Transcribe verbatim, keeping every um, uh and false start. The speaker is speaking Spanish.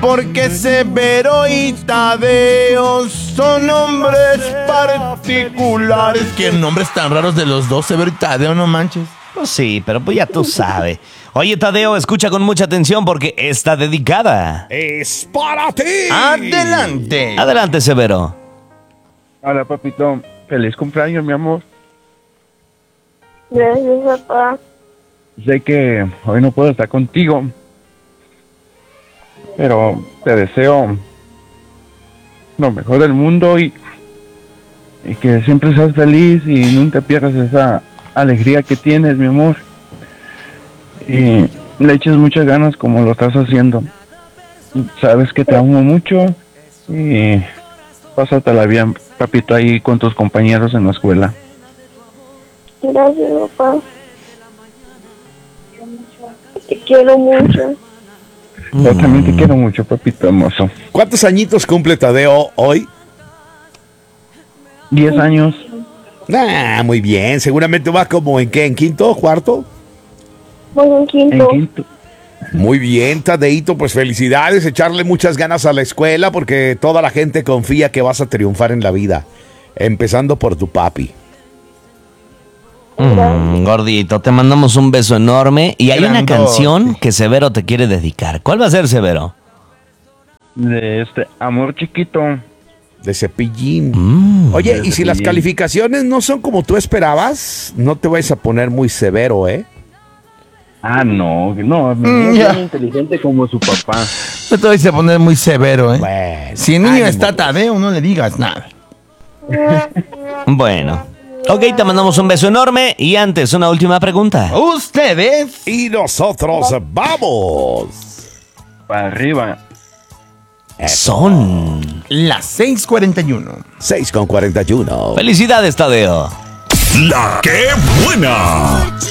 porque Severo y Tadeo son nombres particulares. ¿Qué nombres tan raros de los dos, Severo y Tadeo, no manches? Pues sí, pero pues ya tú sabes. Oye, Tadeo, escucha con mucha atención porque está dedicada. ¡Es para ti! ¡Adelante! Adelante, Severo. Hola, papito. Feliz cumpleaños, mi amor. Gracias, papá. Sé que hoy no puedo estar contigo, pero te deseo lo mejor del mundo y, y que siempre seas feliz y nunca pierdas esa alegría que tienes, mi amor. Y le eches muchas ganas como lo estás haciendo. Sabes que te amo mucho y pásatela bien, papito, ahí con tus compañeros en la escuela. Gracias, papá. Te quiero mucho. Yo también te quiero mucho, papito hermoso. ¿Cuántos añitos cumple Tadeo hoy? Diez años. Ah, muy bien. Seguramente va como en qué, en quinto, cuarto. Voy en quinto. En quinto. Muy bien, Tadeito, pues felicidades, echarle muchas ganas a la escuela porque toda la gente confía que vas a triunfar en la vida, empezando por tu papi. Mm, gordito, te mandamos un beso enorme y hay una Grandote. canción que Severo te quiere dedicar. ¿Cuál va a ser, Severo? De este amor chiquito. De Cepillín. Mm. Oye, de y si las Cepillín. calificaciones no son como tú esperabas, no te vayas a poner muy severo, ¿eh? Ah, no, no, mi Mm, niño es ya. tan inteligente como su papá. No te vais a poner muy severo, ¿eh? Bueno, Si el niño ánimo. está Tadeo, no le digas nada. Bueno. Ok, te mandamos un beso enorme y antes una última pregunta. Ustedes. Y nosotros vamos. Para arriba. Son. Las seis cuarenta y uno. seis con cuarenta y uno. Felicidades, Tadeo. La que buena.